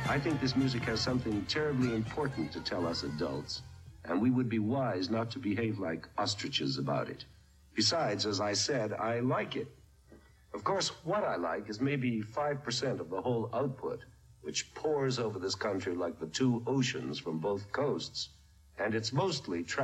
I think this music has something terribly important to tell us adults, and we would be wise not to behave like ostriches about it. Besides, as I said, I like it. Of course, what I like is maybe 5% of the whole output, which pours over this country like the two oceans from both coasts. And it's mostly